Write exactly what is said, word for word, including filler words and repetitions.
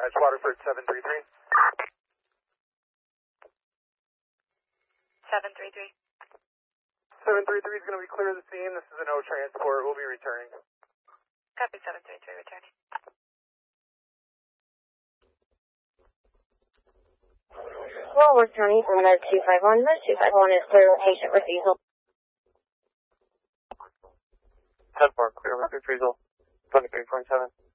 Edge Waterford seven three three. seven three three. seven three three is going to be clear of the scene. This is an O transport. We'll be returning. Copy seven three three, returning. Walworth County from Med two five one. Med two five one is clear with patient refusal. ten four, clear with refusal. twenty-three point seven.